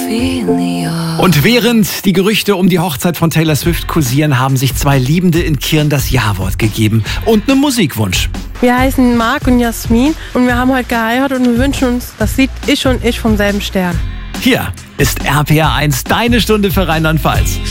Und während die Gerüchte um die Hochzeit von Taylor Swift kursieren, haben sich zwei Liebende in Kirn das Ja-Wort gegeben und einen Musikwunsch. Wir heißen Marc und Jasmin und wir haben heute geheiratet und wir wünschen uns das Lied Ich und ich vom selben Stern. Hier ist RPR 1, deine Stunde für Rheinland-Pfalz.